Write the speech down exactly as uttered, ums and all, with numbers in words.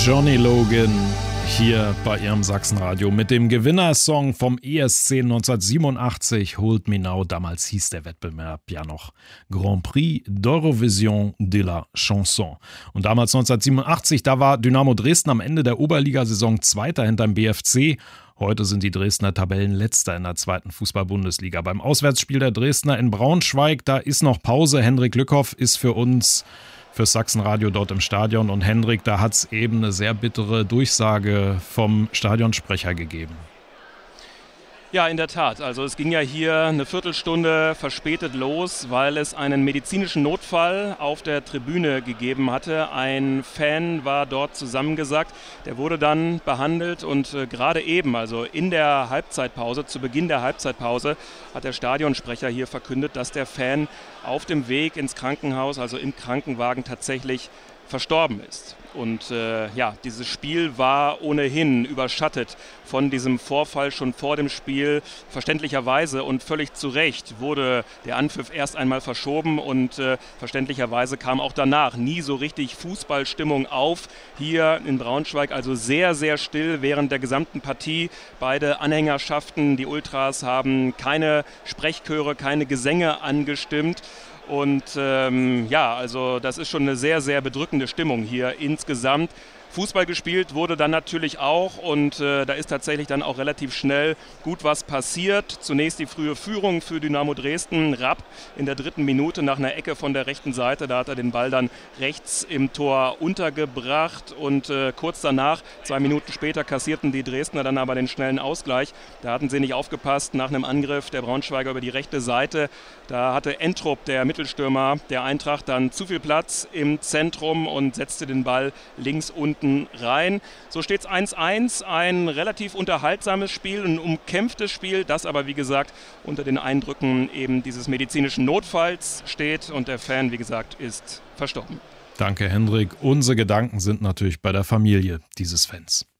Johnny Logan hier bei Ihrem Sachsenradio mit dem Gewinnersong vom E S C neunzehnhundertsiebenundachtzig, Hold Me Now. Damals hieß der Wettbewerb ja noch Grand Prix d'Eurovision de la Chanson. Und damals neunzehnhundertsiebenundachtzig, da war Dynamo Dresden am Ende der Oberligasaison Zweiter hinterm B F C. Heute sind die Dresdner Tabellenletzter in der zweiten Fußball-Bundesliga. Beim Auswärtsspiel der Dresdner in Braunschweig, da ist noch Pause. Hendrik Lückhoff ist für uns fürs Sachsenradio dort im Stadion. Und Hendrik, da hat es eben eine sehr bittere Durchsage vom Stadionsprecher gegeben. Ja, in der Tat. Also es ging ja hier eine Viertelstunde verspätet los, weil es einen medizinischen Notfall auf der Tribüne gegeben hatte. Ein Fan war dort zusammengesackt. Der wurde dann behandelt und äh, gerade eben, also in der Halbzeitpause, zu Beginn der Halbzeitpause, hat der Stadionsprecher hier verkündet, dass der Fan auf dem Weg ins Krankenhaus, also im Krankenwagen, tatsächlich verstorben ist. Und äh, ja, dieses Spiel war ohnehin überschattet von diesem Vorfall schon vor dem Spiel. Verständlicherweise und völlig zu Recht wurde der Anpfiff erst einmal verschoben und äh, verständlicherweise kam auch danach nie so richtig Fußballstimmung auf. Hier in Braunschweig also sehr, sehr still während der gesamten Partie. Beide Anhängerschaften, die Ultras, haben keine Sprechchöre, keine Gesänge angestimmt. Und ähm, ja, also das ist schon eine sehr, sehr bedrückende Stimmung hier insgesamt. Fußball gespielt wurde dann natürlich auch und äh, da ist tatsächlich dann auch relativ schnell gut was passiert. Zunächst die frühe Führung für Dynamo Dresden. Rapp in der dritten Minute nach einer Ecke von der rechten Seite. Da hat er den Ball dann rechts im Tor untergebracht und äh, kurz danach, zwei Minuten später, kassierten die Dresdner dann aber den schnellen Ausgleich. Da hatten sie nicht aufgepasst nach einem Angriff der Braunschweiger über die rechte Seite. Da hatte Entrup, der Mittelstürmer der Eintracht, dann zu viel Platz im Zentrum und setzte den Ball links unten rein. So steht es eins eins, ein relativ unterhaltsames Spiel, ein umkämpftes Spiel, das aber wie gesagt unter den Eindrücken eben dieses medizinischen Notfalls steht und der Fan, wie gesagt, ist verstorben. Danke, Hendrik. Unsere Gedanken sind natürlich bei der Familie dieses Fans.